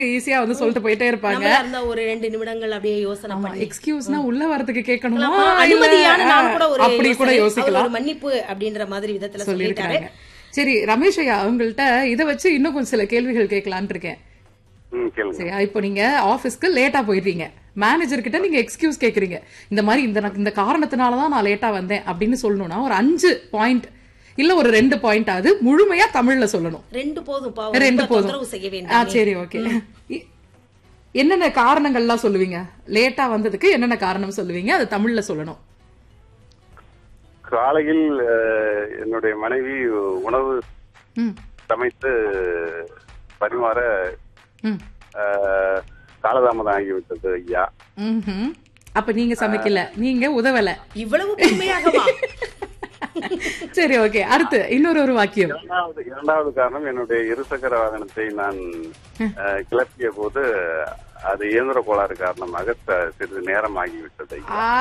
ஈஸியா வந்து சொல்லிட்டு போயிட்டே இருப்பாங்க. நம்மளா இருந்தா ஒரு 2 நிமிடங்கள் அப்படியே யோசனை ஆமா, பண்ணி எக்ஸ்கியூஸ்னா உள்ள வரதுக்கு கேட்கணுமா அனுமதியான நான் கூட ஒரு அப்படி கூட யோசனை, யோசிக்கலாம் அவர் ஒரு மன்னிப்பு அப்படின்ற மாதிரி விதத்துல சொல்லிட்டாரு. சொல்லிருக்காங்க. சரி ரமேஷ் ஐயா, உங்கள்ட்ட இத வச்சு இன்னும் கொஞ்சம் சில கேள்விகள் கேட்கலான்னு இருக்கேன். சரியா, இப்போ நீங்க ஆபீஸ்க்கு லேட்டா போயிடுறீங்க, மேனேஜர் கிட்ட நீங்க எக்ஸ்கியூஸ் கேக்குறீங்க, இந்த மாதிரி இந்த காரணத்தினாலதான் நான் லேட்டா வந்தேன் அப்படின்னு சொல்லணும்னா ஒரு 5 பாயிண்ட் இல்ல ஒரு 2 பாயிண்ட் ஆகுது முழுமையா தமிழ்ல சொல்லணும். 2 போதும், 2 போதும். தொந்தரவு செய்ய வேண்டாம். சரி, ஓகே. என்னென்ன காரணங்கள்லாம் சொல்லுவீங்க? லேட்டா வந்ததுக்கு என்னென்ன காரணம் சொல்லுவீங்க? அது தமிழ்ல சொல்லணும். காலையில் என்னுடைய மனைவி உணவு சமைத்து பரிமாற காலதாமதம் ஆகிவிட்டது ஐயா. அப்ப நீங்க சமைக்கல, நீங்க உதவல. இவ்வளவு பொறுமையாகவா? சரி, ஓகே. அடுத்து இன்னொரு வாக்கியம். இரண்டாவது காரணம், என்னுடைய இருசக்கர வாகனத்தை நான் கிளப்பிய போது அது இயந்திர கோளாறு காரணமாக சிறிது நேரம் ஆகிவிட்டது.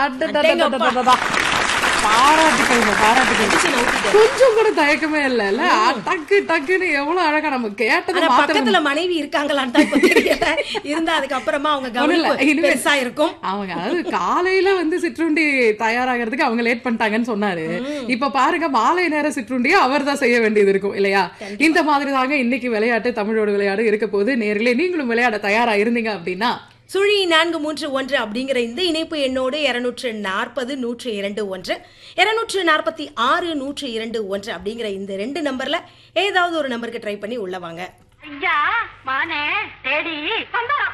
கொஞ்சம் கூட தயக்கமே இல்ல. டக்கு டக்குன்னு எவ்வளவு அழகா நம்ம கேட்டது. பக்கத்துல மனைவி இருக்காங்களான்னு இருந்தா அதுக்கப்புறமா அவங்க கவனிப்பு பெருசா இருக்கும். அவங்க அதாவது காலையில வந்து சிற்றுண்டி தயாராகிறதுக்கு அவங்க லேட் பண்ணிட்டாங்கன்னு சொன்னாரு. இப்ப பாருங்க, மாலை நேர சிற்றுண்டியை அவர் தான் செய்ய வேண்டியது இருக்கும் இல்லையா? இந்த மாதிரி தாங்க இன்னைக்கு விளையாட்டு, தமிழோட விளையாடு இருக்க போது. நேர்களே, நீங்களும் விளையாட தயாரா இருந்தீங்க அப்படின்னா சுழி 431 அப்படிங்கிற இந்த இணைப்பு எண்ணோடு 240 102 246 102 அப்படிங்கிற இந்த 2 நம்பர்ல ஏதாவது ஒரு நம்பருக்கு ட்ரை பண்ணி உள்ள வாங்க.